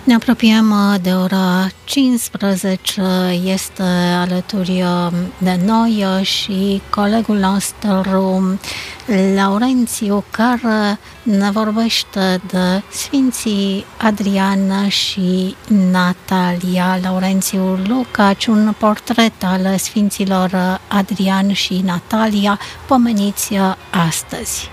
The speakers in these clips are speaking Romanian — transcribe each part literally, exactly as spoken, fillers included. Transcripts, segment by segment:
Ne apropiem de ora cincisprezece, este alături de noi și colegul nostru Laurențiu, care ne vorbește de Sfinții Adrian și Natalia. Laurențiu Lucaci, un portret al Sfinților Adrian și Natalia, pomeniți astăzi.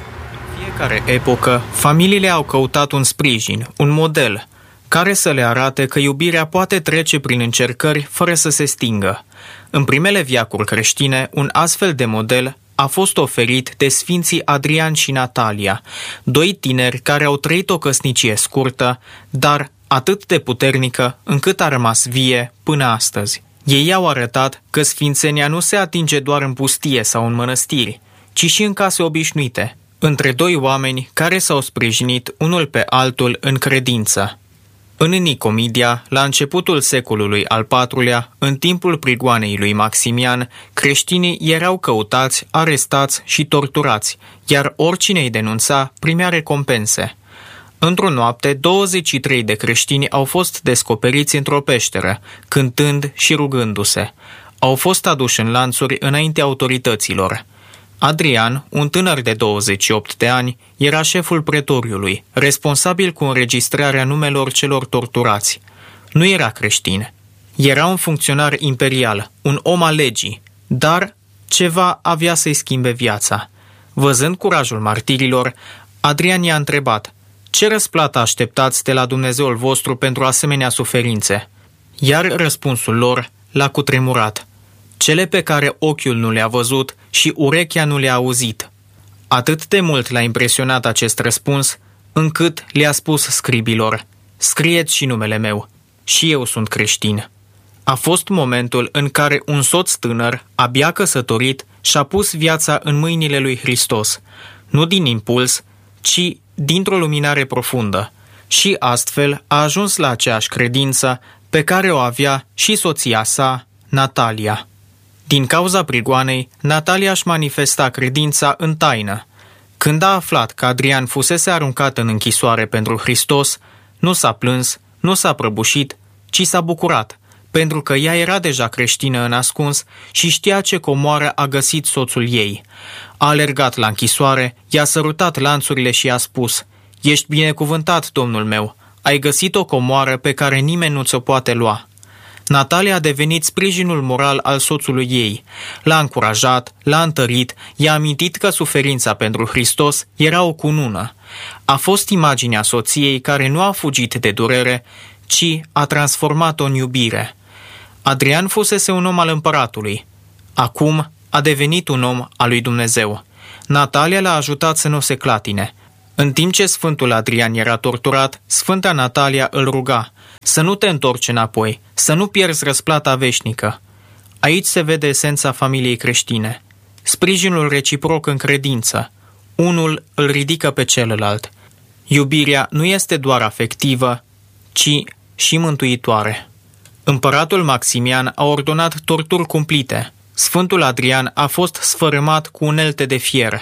În fiecare epocă, familiile au căutat un sprijin, un model, care să le arate că iubirea poate trece prin încercări fără să se stingă. În primele veacuri creștine, un astfel de model a fost oferit de Sfinții Adrian și Natalia, doi tineri care au trăit o căsnicie scurtă, dar atât de puternică încât a rămas vie până astăzi. Ei au arătat că sfințenia nu se atinge doar în pustie sau în mănăstiri, ci și în case obișnuite, între doi oameni care s-au sprijinit unul pe altul în credință. În Nicomedia, la începutul secolului al patrulea, în timpul prigoanei lui Maximian, creștinii erau căutați, arestați și torturați, iar oricine îi denunța primea recompense. Într-o noapte, douăzeci și trei de creștini au fost descoperiți într-o peșteră, cântând și rugându-se. Au fost aduși în lanțuri înaintea autorităților. Adrian, un tânăr de douăzeci și opt de ani, era șeful pretoriului, responsabil cu înregistrarea numelor celor torturați. Nu era creștin. Era un funcționar imperial, un om al legii, dar ceva avea să-i schimbe viața. Văzând curajul martirilor, Adrian i-a întrebat: ce răsplată așteptați de la Dumnezeul vostru pentru asemenea suferințe? Iar răspunsul lor l-a cutremurat: cele pe care ochiul nu le-a văzut și urechea nu le-a auzit. Atât de mult l-a impresionat acest răspuns, încât le-a spus scribilor: scrieți și numele meu, și eu sunt creștin. A fost momentul în care un soț tânăr, abia căsătorit, și-a pus viața în mâinile lui Hristos, nu din impuls, ci dintr-o luminare profundă, și astfel a ajuns la aceeași credință pe care o avea și soția sa, Natalia. Din cauza prigoanei, Natalia își manifesta credința în taină. Când a aflat că Adrian fusese aruncat în închisoare pentru Hristos, nu s-a plâns, nu s-a prăbușit, ci s-a bucurat, pentru că ea era deja creștină în ascuns și știa ce comoară a găsit soțul ei. A alergat la închisoare, i-a sărutat lanțurile și i-a spus: ești binecuvântat, domnul meu, ai găsit o comoară pe care nimeni nu ți-o poate lua. Natalia a devenit sprijinul moral al soțului ei. L-a încurajat, l-a întărit, i-a amintit că suferința pentru Hristos era o cunună. A fost imaginea soției care nu a fugit de durere, ci a transformat-o în iubire. Adrian fusese un om al împăratului. Acum a devenit un om al lui Dumnezeu. Natalia l-a ajutat să nu se clatine. În timp ce Sfântul Adrian era torturat, Sfânta Natalia îl ruga: să nu te întorci înapoi, să nu pierzi răsplata veșnică. Aici se vede esența familiei creștine. Sprijinul reciproc în credință. Unul îl ridică pe celălalt. Iubirea nu este doar afectivă, ci și mântuitoare. Împăratul Maximian a ordonat torturi cumplite. Sfântul Adrian a fost sfărâmat cu unelte de fier.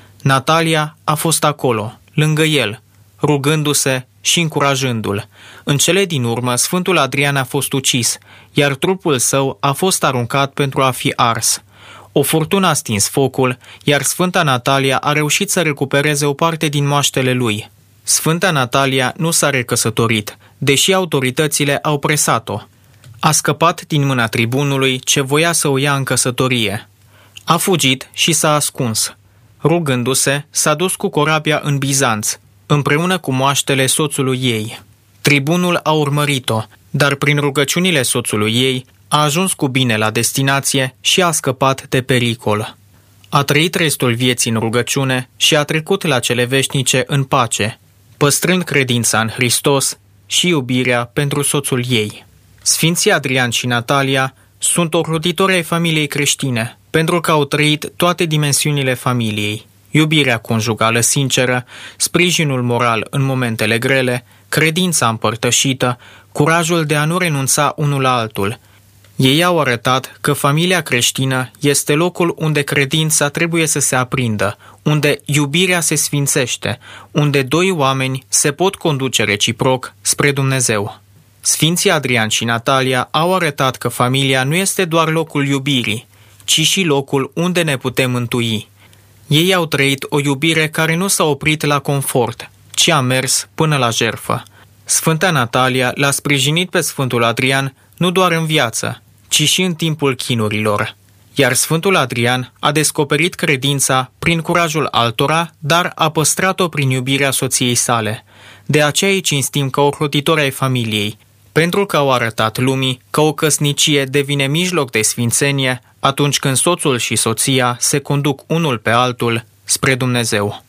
Natalia a fost acolo, lângă el, rugându-se și încurajându-l. În cele din urmă, Sfântul Adrian a fost ucis, iar trupul său a fost aruncat pentru a fi ars. O furtună a stins focul, iar Sfânta Natalia a reușit să recupereze o parte din moaștele lui. Sfânta Natalia nu s-a recăsătorit, deși autoritățile au presat-o. A scăpat din mâna tribunului ce voia să o ia în căsătorie. A fugit și s-a ascuns. Rugându-se, s-a dus cu corabia în Bizanț, împreună cu moaștele soțului ei. Tribunul a urmărit-o, dar prin rugăciunile soțului ei a ajuns cu bine la destinație și a scăpat de pericol. A trăit restul vieții în rugăciune și a trecut la cele veșnice în pace, păstrând credința în Hristos și iubirea pentru soțul ei. Sfinții Adrian și Natalia sunt ocrotitori ai familiei creștine, pentru că au trăit toate dimensiunile familiei: iubirea conjugală sinceră, sprijinul moral în momentele grele, credința împărtășită, curajul de a nu renunța unul la altul, Ei au arătat că familia creștină este locul unde credința trebuie să se aprindă, unde iubirea se sfințește, unde doi oameni se pot conduce reciproc spre Dumnezeu. Sfinții Adrian și Natalia au arătat că familia nu este doar locul iubirii, ci și locul unde ne putem mântui. Ei au trăit o iubire care nu s-a oprit la confort, ci a mers până la jertfă. Sfânta Natalia l-a sprijinit pe Sfântul Adrian nu doar în viață, ci și în timpul chinurilor. Iar Sfântul Adrian a descoperit credința prin curajul altora, dar a păstrat-o prin iubirea soției sale. De aceea îi cinstim ca ocrotitori ai familiei, pentru că au arătat lumii că o căsnicie devine mijloc de sfințenie atunci când soțul și soția se conduc unul pe altul spre Dumnezeu.